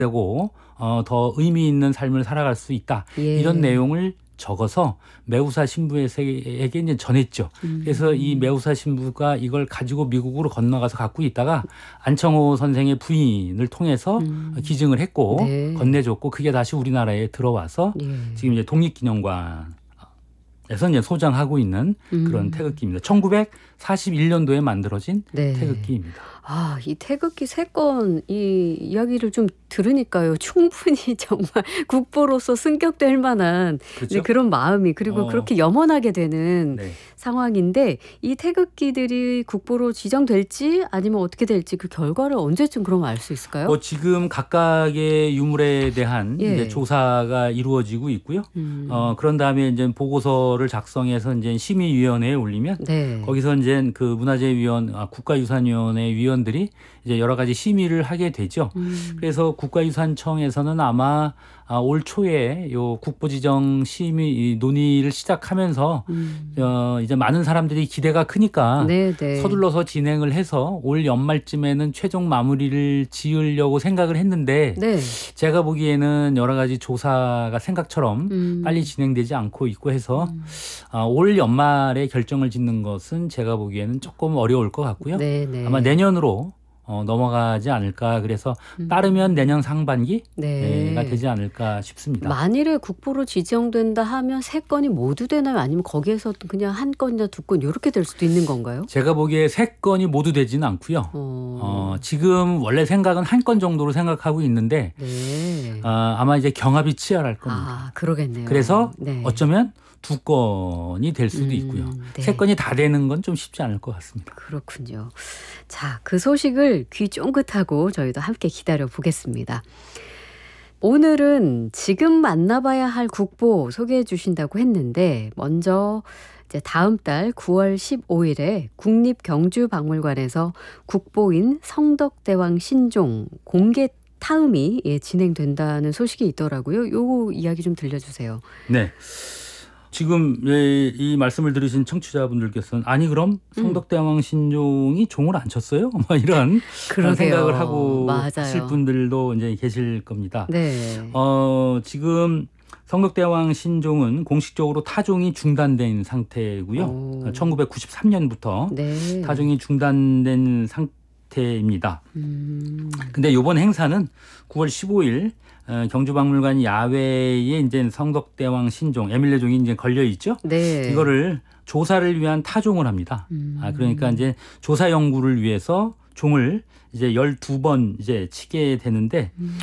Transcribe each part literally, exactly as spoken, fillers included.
되고 어, 더 의미 있는 삶을 살아갈 수 있다. 예. 이런 내용을 적어서 매우사 신부에게 이제 전했죠. 음. 그래서 이 매우사 신부가 이걸 가지고 미국으로 건너가서 갖고 있다가 안청호 선생의 부인을 통해서 음. 기증을 했고 네. 건네줬고 그게 다시 우리나라에 들어와서 예. 지금 이제 독립기념관에서 이제 소장하고 있는 그런 음. 태극기입니다. 천구백사십일 년도에 만들어진 네. 태극기입니다. 아, 이 태극기 세 건 이 이야기를 좀 들으니까요. 충분히 정말 국보로서 승격될 만한 그렇죠? 네, 그런 마음이 그리고 어. 그렇게 염원하게 되는 네. 상황인데 이 태극기들이 국보로 지정될지 아니면 어떻게 될지 그 결과를 언제쯤 그럼 알 수 있을까요? 뭐 지금 각각의 유물에 대한 예. 이제 조사가 이루어지고 있고요. 음. 어, 그런 다음에 이제 보고서를 작성해서 이제 심의위원회에 올리면 네. 거기서 이제 그 문화재위원, 아, 국가유산위원회 위원들이 이제 여러 가지 심의를 하게 되죠. 음. 그래서 국가유산청에서는 아마 아, 올 초에 요 국보지정 심의 논의를 시작하면서 음. 어, 이제 많은 사람들이 기대가 크니까 네, 네. 서둘러서 진행을 해서 올 연말쯤에는 최종 마무리를 지으려고 생각을 했는데 네. 제가 보기에는 여러 가지 조사가 생각처럼 음. 빨리 진행되지 않고 있고 해서 음. 아, 올 연말에 결정을 짓는 것은 제가 보기에는 조금 어려울 것 같고요. 네, 네. 아마 내년으로 어, 넘어가지 않을까. 그래서 음. 빠르면 내년 상반기가 네. 되지 않을까 싶습니다. 만일에 국보로 지정된다 하면 세 건이 모두 되나요? 아니면 거기에서 그냥 한 건이나 두 건 이렇게 될 수도 있는 건가요? 제가 보기에 세 건이 모두 되지는 않고요. 어. 어, 지금 원래 생각은 한 건 정도로 생각하고 있는데 네. 어, 아마 이제 경합이 치열할 겁니다. 아, 그러겠네요. 그래서 네. 어쩌면 두 건이 될 수도 음, 있고요. 네. 세 건이 다 되는 건 좀 쉽지 않을 것 같습니다. 그렇군요. 자, 그 소식을 귀 쫑긋하고 저희도 함께 기다려 보겠습니다. 오늘은 지금 만나봐야 할 국보 소개해 주신다고 했는데 먼저 이제 다음 달 구월 십오일에 국립경주박물관에서 국보인 성덕대왕 신종 공개 타음이 예, 진행된다는 소식이 있더라고요. 요 이야기 좀 들려주세요. 네. 지금 이 말씀을 들으신 청취자분들께서는 아니 그럼 성덕대왕 신종이 종을 안 쳤어요? 뭐 이런 그러게요. 생각을 하고 맞아요. 하실 분들도 이제 계실 겁니다. 네. 어, 지금 성덕대왕 신종은 공식적으로 타종이 중단된 상태고요. 오. 천구백구십삼 년부터 네. 타종이 중단된 상태입니다. 음. 근데 이번 행사는 구월 십오일 어, 경주박물관 야외에 이제 성덕대왕 신종 에밀레종이 이제 걸려 있죠. 네. 이거를 조사를 위한 타종을 합니다. 음. 아, 그러니까 이제 조사 연구를 위해서 종을 이제 열두 번 이제 치게 되는데 음.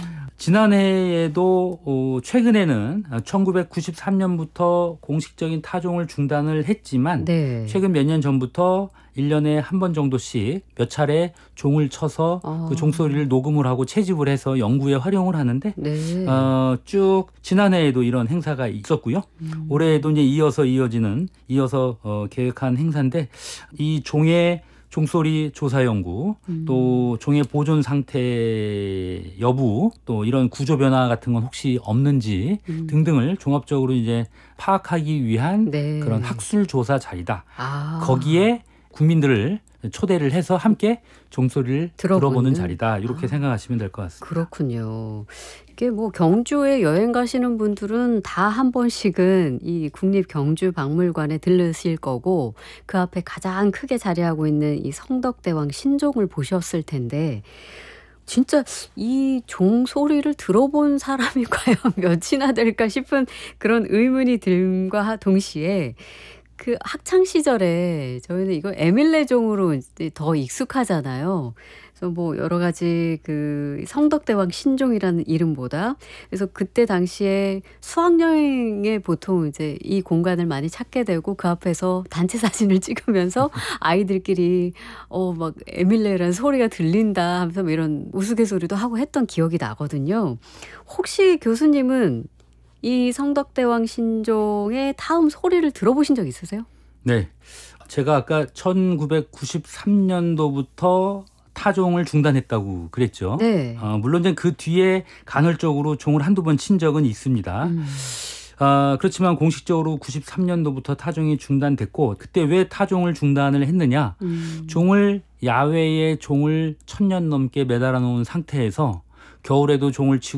지난해에도 어, 최근에는 천구백구십삼 년부터 공식적인 타종을 중단을 했지만 네. 최근 몇 년 전부터 일 년에 한 번 정도씩 몇 차례 종을 쳐서 아. 그 종소리를 녹음을 하고 채집을 해서 연구에 활용을 하는데 네. 어, 쭉 지난해에도 이런 행사가 있었고요. 음. 올해에도 이제 이어서 이어지는 이어서 어, 계획한 행사인데 이 종의 종소리 조사 연구, 음. 또 종의 보존 상태 여부, 또 이런 구조 변화 같은 건 혹시 없는지 음. 등등을 종합적으로 이제 파악하기 위한 네. 그런 학술 조사 자리다. 아. 거기에 국민들을 초대를 해서 함께 종소리를 들어보는? 들어보는 자리다. 이렇게 아. 생각하시면 될 것 같습니다. 그렇군요. 이게 뭐 경주에 여행 가시는 분들은 다 한 번씩은 이 국립경주박물관에 들르실 거고 그 앞에 가장 크게 자리하고 있는 이 성덕대왕 신종을 보셨을 텐데 진짜 이 종소리를 들어본 사람이 과연 몇이나 될까 싶은 그런 의문이 듦과 동시에 그 학창 시절에 저희는 이거 에밀레종으로 이제 더 익숙하잖아요. 그래서 뭐 여러 가지 그 성덕대왕 신종이라는 이름보다 그래서 그때 당시에 수학여행에 보통 이제 이 공간을 많이 찾게 되고 그 앞에서 단체 사진을 찍으면서 아이들끼리 어 막 에밀레라는 소리가 들린다 하면서 뭐 이런 우스갯소리도 하고 했던 기억이 나거든요. 혹시 교수님은 이 성덕대왕 신종의 타음 소리를 들어보신 적 있으세요? 네. 제가 아까 천구백구십삼 년도부터 타종을 중단했다고 그랬죠. 네. 어, 물론 이제 그 뒤에 간헐적으로 종을 한두 번 친 적은 있습니다. 음. 어, 그렇지만 공식적으로 구십삼 년도부터 타종이 중단됐고 그때 왜 타종을 중단을 했느냐. 음. 종을 야외에 종을 천 년 넘게 매달아 놓은 상태에서 겨울에도 종을 치고